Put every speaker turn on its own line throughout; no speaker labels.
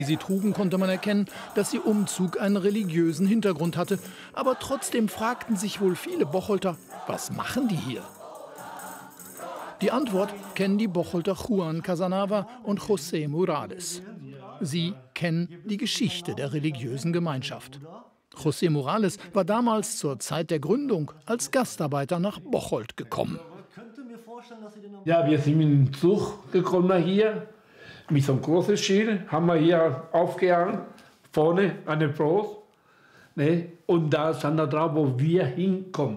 Die sie trugen, konnte man erkennen, dass ihr Umzug einen religiösen Hintergrund hatte. Aber trotzdem fragten sich wohl viele Bocholter, was machen die hier? Die Antwort kennen die Bocholter Juan Casanava und José Morales. Sie kennen die Geschichte der religiösen Gemeinschaft. José Morales war damals zur Zeit der Gründung als Gastarbeiter nach Bocholt gekommen.
Ja, wir sind mit dem Zug gekommen hier. Mit so einem großen Schild haben wir hier aufgehangen, vorne an der Brust. Ne? Und da stand da drauf, wo wir hinkommen.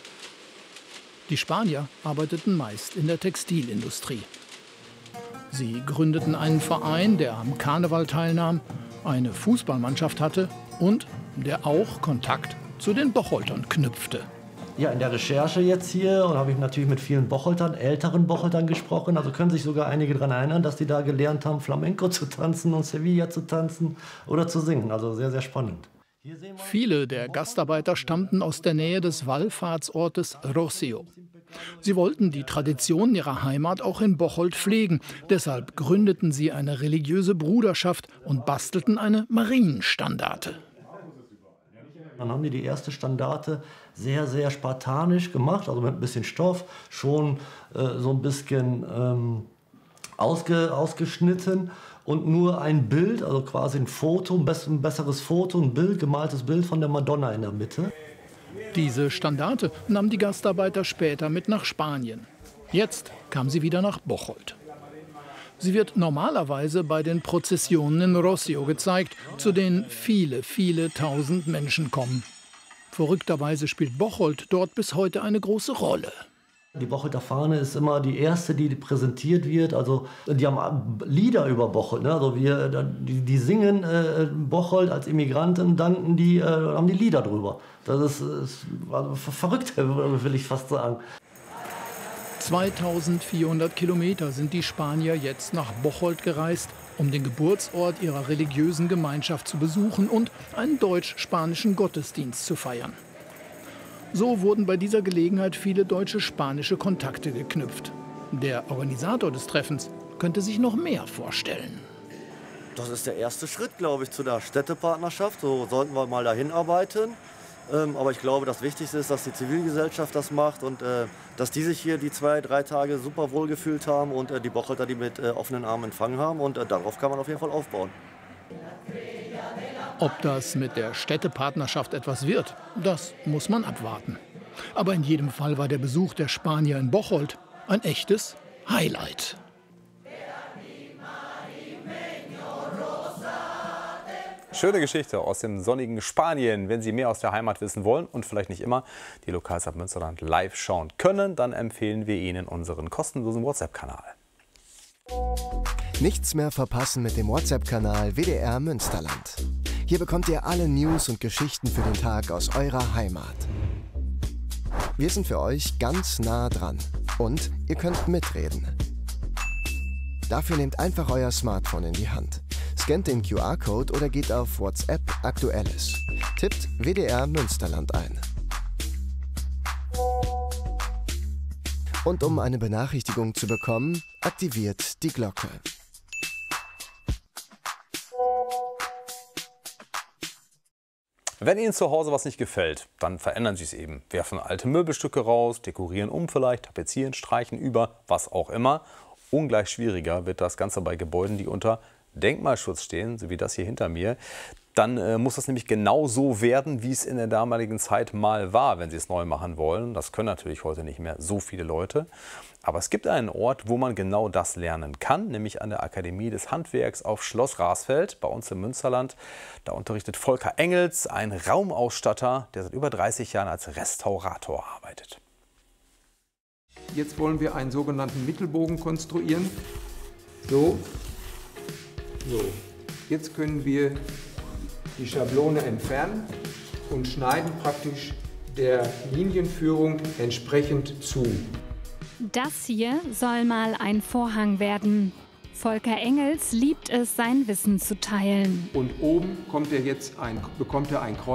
Die Spanier arbeiteten meist in der Textilindustrie. Sie gründeten einen Verein, der am Karneval teilnahm, eine Fußballmannschaft hatte und der auch Kontakt zu den Bocholtern knüpfte.
Ja, in der Recherche jetzt hier habe ich natürlich mit vielen Bocholtern, älteren Bocholtern gesprochen. Also können sich sogar einige daran erinnern, dass die da gelernt haben, Flamenco zu tanzen und Sevilla zu tanzen oder zu singen. Also sehr, sehr spannend.
Viele der Gastarbeiter stammten aus der Nähe des Wallfahrtsortes Rocio. Sie wollten die Traditionen ihrer Heimat auch in Bocholt pflegen. Deshalb gründeten sie eine religiöse Bruderschaft und bastelten eine Marienstandarte.
Dann haben die erste Standarte sehr, sehr spartanisch gemacht, also mit ein bisschen Stoff, schon so ein bisschen ausgeschnitten und nur ein Bild, also quasi ein Foto, ein besseres Foto, ein Bild, gemaltes Bild von der Madonna in der Mitte.
Diese Standarte nahm die Gastarbeiter später mit nach Spanien. Jetzt kam sie wieder nach Bocholt. Sie wird normalerweise bei den Prozessionen in Rocio gezeigt, zu denen viele, viele tausend Menschen kommen. Verrückterweise spielt Bocholt dort bis heute eine große Rolle.
Die Bocholter Fahne ist immer die erste, die präsentiert wird. Also die haben Lieder über Bocholt. Ne? Also die singen Bocholt als Immigranten, danken die, haben die Lieder drüber. Das ist verrückt, will ich fast sagen.
2400 Kilometer sind die Spanier jetzt nach Bocholt gereist, um den Geburtsort ihrer religiösen Gemeinschaft zu besuchen und einen deutsch-spanischen Gottesdienst zu feiern. So wurden bei dieser Gelegenheit viele deutsche-spanische Kontakte geknüpft. Der Organisator des Treffens könnte sich noch mehr vorstellen.
Das ist der erste Schritt, glaube ich, zu der Städtepartnerschaft. So sollten wir mal dahin arbeiten. Aber ich glaube, das Wichtigste ist, dass die Zivilgesellschaft das macht und dass die sich hier die 2-3 Tage super wohl gefühlt haben und die Bocholter die mit offenen Armen empfangen haben. Und darauf kann man auf jeden Fall aufbauen.
Ob das mit der Städtepartnerschaft etwas wird, das muss man abwarten. Aber in jedem Fall war der Besuch der Spanier in Bocholt ein echtes Highlight.
Schöne Geschichte aus dem sonnigen Spanien. Wenn Sie mehr aus der Heimat wissen wollen und vielleicht nicht immer die Lokalzeit Münsterland live schauen können, dann empfehlen wir Ihnen unseren kostenlosen WhatsApp-Kanal.
Nichts mehr verpassen mit dem WhatsApp-Kanal WDR Münsterland. Hier bekommt ihr alle News und Geschichten für den Tag aus eurer Heimat. Wir sind für euch ganz nah dran und ihr könnt mitreden. Dafür nehmt einfach euer Smartphone in die Hand. Scannt den QR-Code oder geht auf WhatsApp Aktuelles. Tippt WDR Münsterland ein. Und um eine Benachrichtigung zu bekommen, aktiviert die Glocke.
Wenn Ihnen zu Hause was nicht gefällt, dann verändern Sie es eben. Werfen alte Möbelstücke raus, dekorieren um vielleicht, tapezieren, streichen über, was auch immer. Ungleich schwieriger wird das Ganze bei Gebäuden, die unter Denkmalschutz stehen, so wie das hier hinter mir. Dann muss das nämlich genau so werden, wie es in der damaligen Zeit mal war, wenn Sie es neu machen wollen. Das können natürlich heute nicht mehr so viele Leute. Aber es gibt einen Ort, wo man genau das lernen kann, nämlich an der Akademie des Handwerks auf Schloss Rasfeld, bei uns im Münsterland. Da unterrichtet Volker Engels, ein Raumausstatter, der seit über 30 Jahren als Restaurator arbeitet.
Jetzt wollen wir einen sogenannten Mittelbogen konstruieren. So. Jetzt können wir die Schablone entfernen und schneiden praktisch der Linienführung entsprechend zu.
Das hier soll mal ein Vorhang werden. Volker Engels liebt es, sein Wissen zu teilen.
Und oben bekommt er ein Kreuz.